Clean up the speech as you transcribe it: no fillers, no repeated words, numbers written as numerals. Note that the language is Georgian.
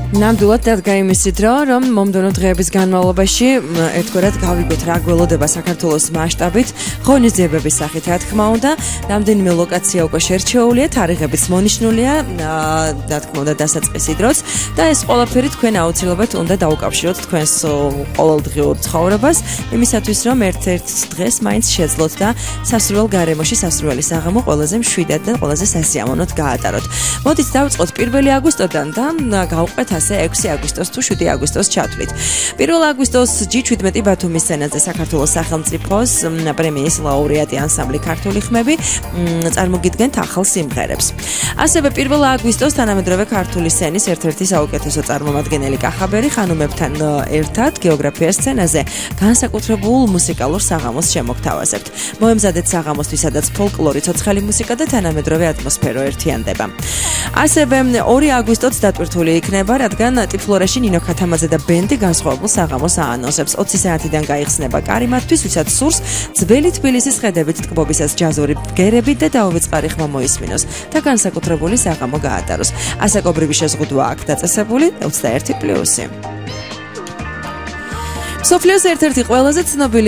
ნამდვილად დადგა იმისი დრო, რომ მომდევნო დღეების განმავლობაში ერთგვარად გავიგოთ რა გველოდება საქართველოს მასშტაბით, ღონისძიებების სახით, რა თქმა უნდა, რამდენიმე ლოკაცია უკვე შერჩეულია, თარიღებიც მონიშნულია, რა თქმა უნდა, დასაწყისი დროც და ეს ყველაფერი თქვენ აუცილებლად უნდა დაუკავშიროთ თქვენს ყოველდღიურ ცხოვრებას, იმისათვის, რომ ერთ-ერთ დღეს მაინც შეძლოთ და სასურველ გარემოში სასურველი საღამო ყველაზე მშვიდად და ყველაზე სასიამოვნოდ გაატაროთ. მოდით დავწყოთ 1 აგვისტოდან და გავყვეთ ასე 6 აგვისტოს თუ 7 აგვისტოს ჩათვლით. 1 აგვისტოს G17 ბათუმის სცენაზე საქართველოს სახელმწიფოს პრემიის ლაურეატი ანსამბლი ქართული ხმები წარმოგიდგენთ ახალ სიმღერებს. ასევე 1 აგვისტოს თანამედროვე ქართული სცენის ერთ-ერთი საუკეთესო წარმომადგენელი კახაბერი ხანუმებთან ერთად გეოგრაფიას სცენაზე განსაკუთრებულ მუსიკალურ საღამოს შემოგთავაზებთ. მოემზადეთ საღამოსთვის, სადაც ფოლკლორი, ცოცხალი მუსიკა და თანამედროვე ატმოსფერო ერთიანდება. ასევე 2 აგვისტოც დატვირთული იქნება, რადგან ტიფლორეში ნინო ქათამაძე და ბენდი განსხვავებულ საღამოს აანონსებს. 20 საათიდან გაიხსნება კარი მათთვის, ვისაც სურს ძველი თბილისის ხედებით ტკბობისას ჯაზური ბგერებით და დაუვიწყარი ხმა მოისმინოს და განსაკუთრებული საღამო გაატაროს. ასაკობრივი შეზღუდვა აქვს დაწესებული 21+. მსოფლიოს ერთ-ერთი ყველაზე ცნობილი